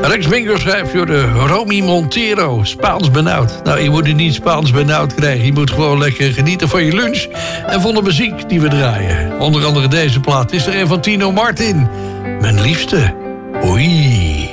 Rex Bingo schrijft voor de Romy Montero. Spaans benauwd. Nou, je moet het niet Spaans benauwd krijgen. Je moet gewoon lekker genieten van je lunch. En van de muziek die we draaien. Onder andere deze plaat is er een van Tino Martin. Mijn liefste. Oei.